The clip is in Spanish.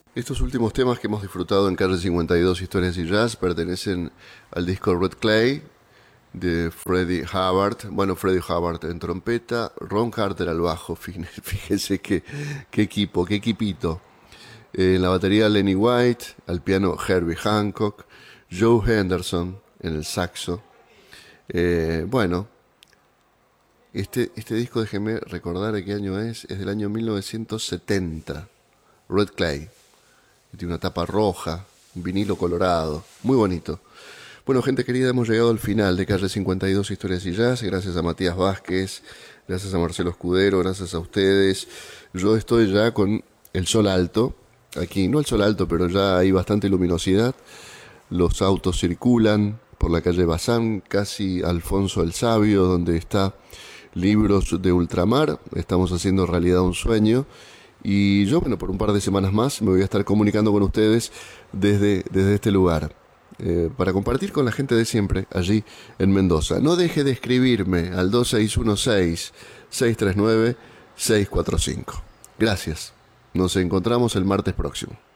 Estos últimos temas que hemos disfrutado en Calle 52 Historias y Jazz pertenecen al disco Red Clay de Freddie Hubbard. Bueno, Freddie Hubbard en trompeta, Ron Carter al bajo. Fíjense qué equipo, qué equipito. En la batería Lenny White, al piano Herbie Hancock, Joe Henderson en el saxo. Bueno, este disco, déjeme recordar de qué año es del año 1970. Red Clay. Tiene una tapa roja, un vinilo colorado, muy bonito. Bueno, gente querida, hemos llegado al final de Calle 52 Historias y Jazz. Gracias a Matías Vázquez, gracias a Marcelo Escudero, gracias a ustedes. Yo estoy ya con el sol alto, aquí no el sol alto, pero ya hay bastante luminosidad. Los autos circulan por la calle Bazán, casi Alfonso el Sabio, donde está Libros de Ultramar. Estamos haciendo realidad un sueño. Y yo, bueno, por un par de semanas más me voy a estar comunicando con ustedes desde este lugar, para compartir con la gente de siempre allí en Mendoza. No deje de escribirme al 2616-639-645. Gracias. Nos encontramos el martes próximo.